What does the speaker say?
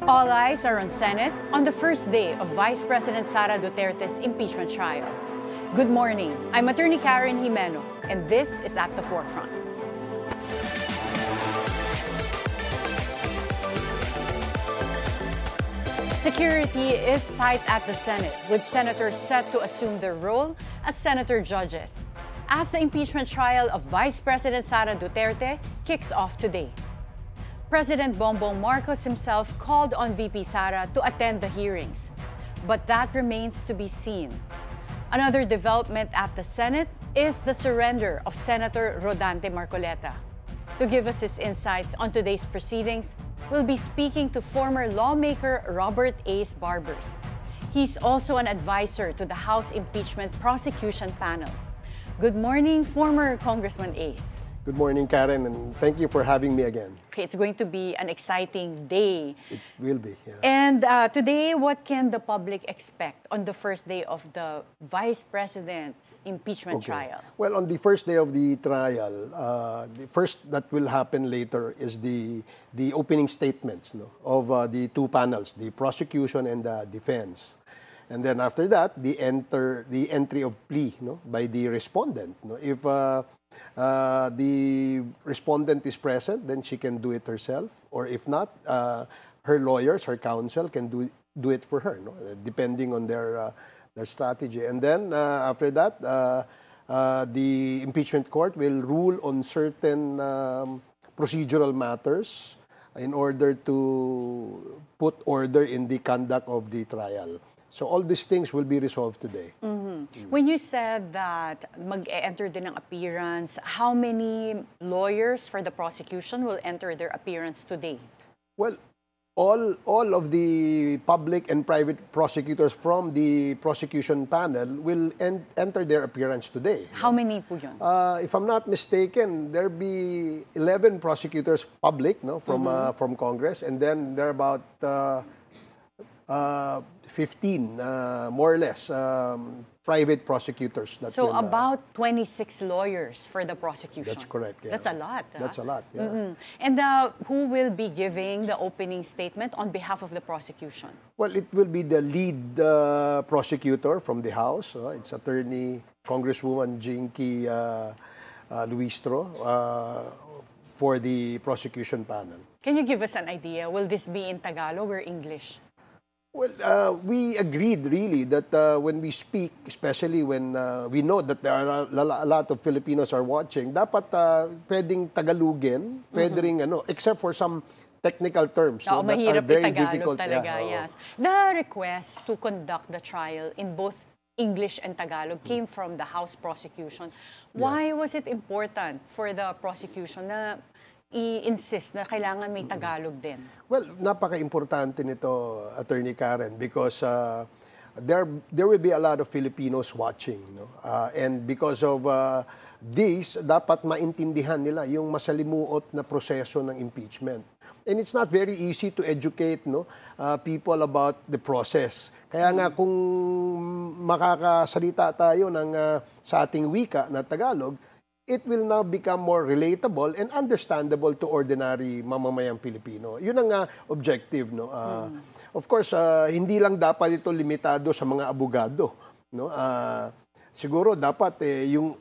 All eyes are on Senate on the first day of Vice President Sara Duterte's impeachment trial. Good morning. I'm Attorney Karen Jimeno, and this is At the Forefront. Security is tight at the Senate, with senators set to assume their role as senator judges, as the impeachment trial of Vice President Sara Duterte kicks off today. President Bongbong Marcos himself called on VP Sara to attend the hearings, but that remains to be seen. Another development at the Senate is the surrender of Senator Rodante Marcoleta. To give us his insights on today's proceedings, we'll be speaking to former lawmaker Robert Ace Barbers. He's also an advisor to the House Impeachment Prosecution Panel. Good morning, former Congressman Ace. Good morning, Karen, and thank you for having me again. Okay, it's going to be an exciting day. It will be, yeah. And today, what can the public expect on the first day of the Vice President's impeachment trial? Well, on the first day of the trial, the first that will happen later is the opening statements of the two panels, the prosecution and the defense. And then after that, the entry of plea by the respondent. If the respondent is present, then she can do it herself. Or if not, her lawyers, her counsel can do it for her, depending on their strategy. And then after that, the impeachment court will rule on certain procedural matters in order to put order in the conduct of the trial. So all these things will be resolved today. When you said that mag-enter din ng appearance, how many lawyers for the prosecution will enter their appearance today? Well, all of the public and private prosecutors from the prosecution panel will enter their appearance today. How many po yun? If I'm not mistaken, there'll be 11 prosecutors public from Congress, and then there are about 15, more or less, private prosecutors. So about 26 lawyers for the prosecution. That's correct. Yeah. That's a lot. That's a lot, yeah. And who will be giving the opening statement on behalf of the prosecution? Well, it will be the lead prosecutor from the House. It's Attorney Congresswoman Jinky Luistro for the prosecution panel. Can you give us an idea? Will this be in Tagalog or English? Well, we agreed really that when we speak, especially when we know that there are a lot of Filipinos are watching, dapat pwedeng Tagalogin, pwedeng except for some technical terms that are very difficult. Talaga, yes. The request to conduct the trial in both English and Tagalog came from the House prosecution. Why was it important for the prosecution na i-insist na kailangan may Tagalog din? Well, napaka-importante nito, Attorney Karen, because there will be a lot of Filipinos watching. And because of this, dapat maintindihan nila yung masalimuot na proseso ng impeachment. And it's not very easy to educate people about the process. Kaya nga kung makakasalita tayo sa ating wika na Tagalog, it will now become more relatable and understandable to ordinary mamamayang Pilipino. Yun ang objective. Of course, hindi lang dapat ito limitado sa mga abogado. Siguro dapat yung